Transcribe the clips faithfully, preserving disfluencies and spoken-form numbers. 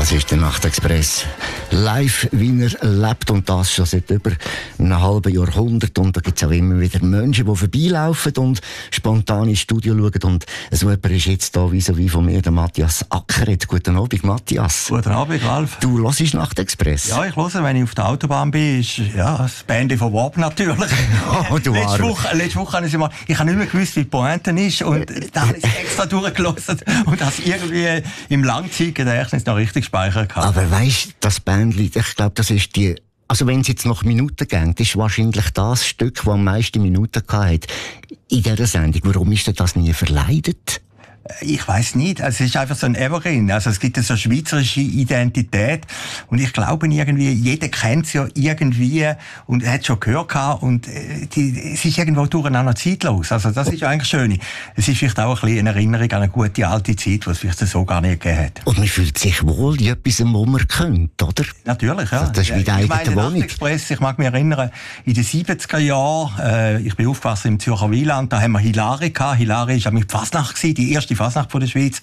Das ist der Nachtexpress. Live, wie er lebt, und das schon seit über einem halben Jahrhundert. Und da gibt es auch immer wieder Menschen, die vorbeilaufen und spontan ins Studio schauen. Und so jemand ist jetzt da vis-à-vis von mir, der Matthias Ackeret. Guten Abend, Matthias. Guten Abend, Ralf. Du hörst Nachtexpress? Ja, ich höre, wenn ich auf der Autobahn bin, ist ja, das Band von Warp natürlich. Oh, du letzte, Woche, letzte Woche habe ich mal, ich habe nicht mehr gewusst, wie die Pointe ist, und da habe ich extra durchgelassen und das irgendwie im Langzeitgedächtnis noch richtig gespeichert gehabt. Aber weisst, das Bandlied, ich glaube, das ist die, also wenn es jetzt nach Minuten geht, ist wahrscheinlich das Stück, das am meisten Minuten hatte in dieser Sendung. Warum ist denn das nie verleidet? Ich weiss nicht. Also es ist einfach so ein Evergreen. Also es gibt eine so schweizerische Identität. Und ich glaube irgendwie, jeder kennt es ja irgendwie und hat es schon gehört gehabt. Und die, es ist irgendwo durcheinander zeitlos. Also das ist ja eigentlich schön. Es ist vielleicht auch ein bisschen eine Erinnerung an eine gute alte Zeit, die es vielleicht so gar nicht gegeben hat. Und man fühlt sich wohl in etwas, wo man könnte, oder? Natürlich, ja. Also das ist wie die eigene ich meine, Wohnung. Nachtexpress, ich mag mich erinnern, in den siebziger Jahren, äh, ich bin aufgewachsen im Zürcher Wieland, da haben wir Hilari gehabt. Hilari war mit Fasnacht gewesen, die erste Fasnacht von der Schweiz.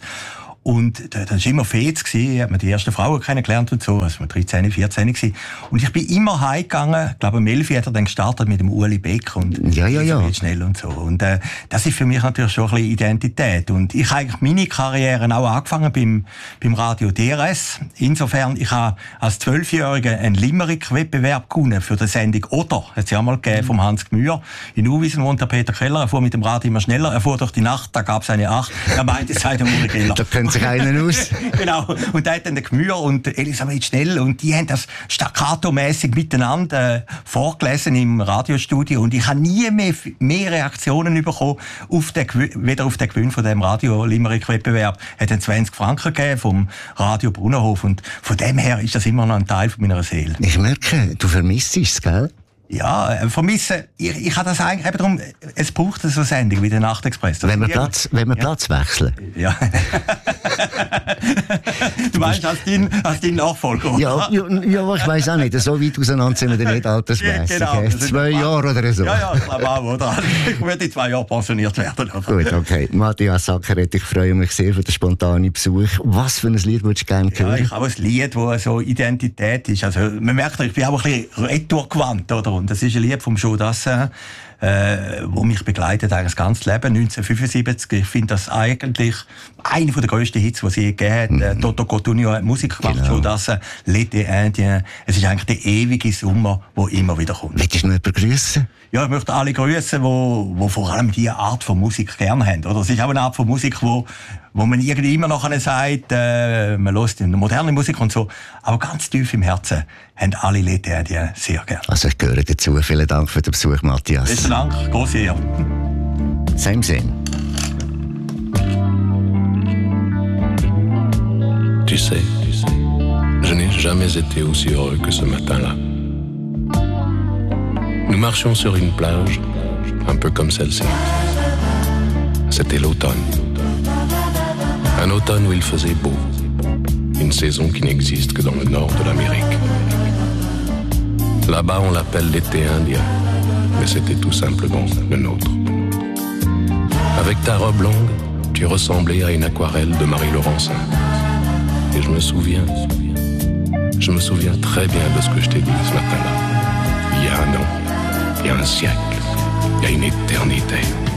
Und da, das war immer Fez gewesen, hat man die ersten Frauen kennengelernt und so, also wir dreizehn, vierzehn gewesen. Und ich bin immer heimgegangen, ich glaube, um elf hat er dann gestartet mit dem Ueli Beck und ja, ja, ja. schnell und so. Und äh, das ist für mich natürlich schon ein bisschen Identität. Und ich habe eigentlich meine Karriere auch angefangen beim, beim Radio D R S. Insofern, ich habe als Zwölfjähriger einen Limerick-Wettbewerb gewonnen für die Sendung Oder. Hat es ja mal gegeben, vom Hans Gmür. In Uwiesen wohnt der Peter Keller, er fuhr mit dem Radio immer schneller, er fuhr durch die Nacht, da gab es eine Acht. Er meinte, es sei der Uri Keller. sich einen aus. Genau. Und da hat dann der Gmür und Elisabeth Schnell, und die haben das staccato-mässig miteinander äh, vorgelesen im Radiostudio, und ich habe nie mehr, mehr Reaktionen bekommen auf den, weder auf den Gewinn von dem Radio-Limerick-Wettbewerb. Es hat dann zwanzig Franken gegeben vom Radio Brunnenhof, und von dem her ist das immer noch ein Teil von meiner Seele. Ich merke, du vermisst es, gell? Ja, vermissen. Ich, ich habe das eigentlich eben darum, es braucht so eine Sendung wie der Nachtexpress. Wenn wir Platz, wenn wir ja. Platz wechseln. Ja. Du meinst, als dein, als dein Nachfolger? Ja, ja, ja, ich weiss auch nicht. So weit auseinander sind wir nicht altersmässig. Ja, genau. Zwei Jahre oder so. Ja, ja, ich glaube auch, oder? Ich werde in zwei Jahren pensioniert werden. Gut, okay. Matthias Ackeret, ich freue mich sehr für den spontanen Besuch. Was für ein Lied würdest du gerne hören? Ja, ich habe ein Lied, das so Identität ist. Also, man merkt, ich bin auch ein bisschen retourgewandt, oder? Und das ist ein Lied vom Joe Dassin, äh, wo mich begleitet eigentlich das ganze Leben, neunzehnhundertfünfundsiebzig. Ich finde das eigentlich einer der grössten Hits, die es je gegeben hat. Mhm. Äh, Toto Cotugno hat Musik gemacht, genau. Joe Dassin, L'été Indien. Es ist eigentlich der ewige Sommer, der immer wieder kommt. Möchtest du noch jemanden grüßen? Ja, ich möchte alle grüßen, die, die vor allem diese Art von Musik gerne haben. Oder? Es ist auch eine Art von Musik, wo, wo man irgendwie immer noch sagt, äh, man hört moderne Musik und so. Aber ganz tief im Herzen haben alle L'été Indien sehr gerne. Also ich gehöre dazu. Vielen Dank für den Besuch, Matthias. Besten Dank, grosse Ehre. Same Sinn. Tu sais, je n'ai jamais été aussi heureux que ce matin-là. Nous marchions sur une plage, un peu comme celle-ci. C'était l'automne. Un automne où il faisait beau. Une saison qui n'existe que dans le nord de l'Amérique. Là-bas, on l'appelle l'été indien, mais c'était tout simplement le nôtre. Avec ta robe longue, tu ressemblais à une aquarelle de Marie Laurencin. Et je me souviens, je me souviens très bien de ce que je t'ai dit ce matin-là. Il y a un an, il y a un siècle, il y a une éternité.